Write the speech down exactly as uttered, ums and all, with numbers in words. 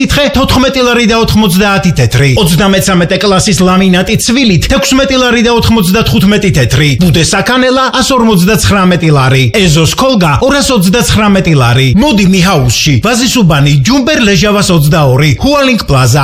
კითხე თოთხმეტი ლარი და ოთხმოცდაათი თეთრი, ოცდამეცამეტე კლასის ლამინატი ცვილით ექვსმეტი ლარი და ოთხმოცდათხუთმეტი თეთრი, ბუდე საქანელა ასს ორმოცდაცხრამეტი ლარი, ეზოს ქოლგა ორას ოცდაცხრამეტი ლარი. მოდი მიჰაუსში, ვაზისუბანი, ჯუმბერ ლეჟავას ოცდაორი, ჰუალინგ პლაზა.